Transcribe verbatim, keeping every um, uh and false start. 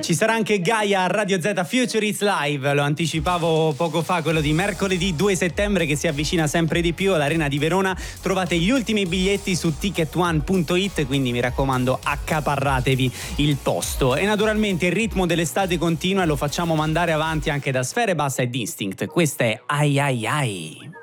Ci sarà anche Gaia a Radio Z Future It's Live, lo anticipavo poco fa, quello di mercoledì due settembre che si avvicina sempre di più all'Arena di Verona. Trovate gli ultimi biglietti su ticket one punto it, quindi mi raccomando accaparratevi il posto. E naturalmente il ritmo dell'estate continua e lo facciamo mandare avanti anche da Sfere Bassa ed Instinct. Questa è Ai Ai Ai.